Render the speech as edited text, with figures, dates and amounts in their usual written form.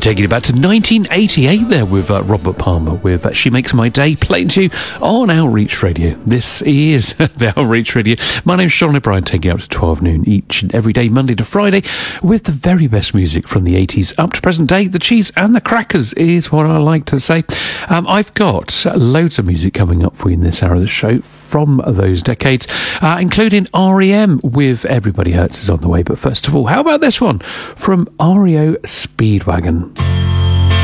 Taking it back to 1988 there with Robert Palmer with She Makes My Day, playing to you on Outreach Radio. This is the Outreach Radio. My name's Sean O'Brien, taking you up to 12 noon each and every day, Monday to Friday, with the very best music from the 80s up to present day. The cheese and the crackers is what I like to say. I've got loads of music coming up for you in this hour of the show from those decades, including R.E.M. with Everybody Hurts is on the way. But first of all, how about this one from REO Speedwagon?